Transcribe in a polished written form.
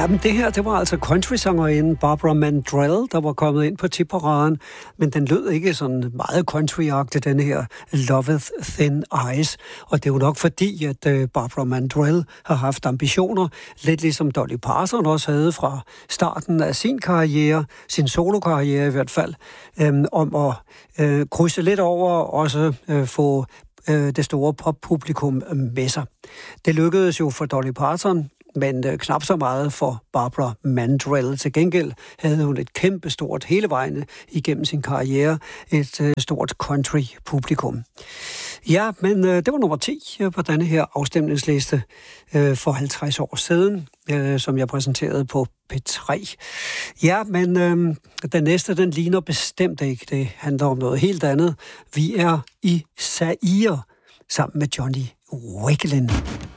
Ja, men det her, det var altså country-sangerinden Barbara Mandrell, der var kommet ind på tipparaden, men den lød ikke sådan meget country-agtig, den her Loveth Thin Ice. Og det er jo nok fordi, at Barbara Mandrell har haft ambitioner, lidt ligesom Dolly Parton også havde fra starten af sin karriere, sin solokarriere i hvert fald, om at krydse lidt over og også få det store poppublikum med sig. Det lykkedes jo for Dolly Parton, men knap så meget for Barbara Mandrell. Til gengæld havde hun et kæmpestort hele vejen igennem sin karriere, et stort country-publikum. Ja, men det var nummer 10 på denne her afstemningsliste for 50 år siden, som jeg præsenterede på P3. Ja, men den næste, den ligner bestemt ikke. Det handler om noget helt andet. Vi er i Zaire sammen med Johnny Wakelin.